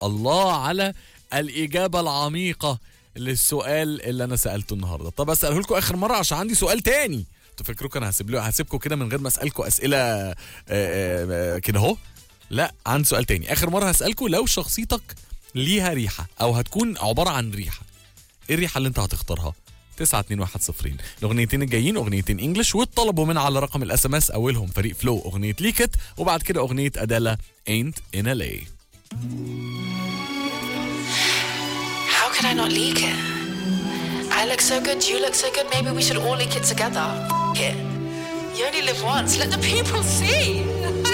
الله على الإجابة العميقة للسؤال اللي أنا سألته النهاردة. طب أسأله لكم آخر مرة عشان عندي سؤال تاني. تفكروا كان هسيبكم كده من غير ما أسألكم أسئلة كده اهو؟ لا، عندي سؤال تاني آخر مرة هسألكم. لو شخصيتك ليها ريحة أو هتكون عبارة عن ريحة، إيه الريحة اللي أنت هتختارها؟ 921 الأغنيتين الجايين أغنيتين إنجلش، والطلبوا من على رقم الأس ام اس أولهم فريق فلو أغنية ليكت، وبعد كده أغنية أدالا Ain't in LA. How can I not leak it? I look so good, you look so good, maybe we should all leak it together. It. You only live once, let the people see.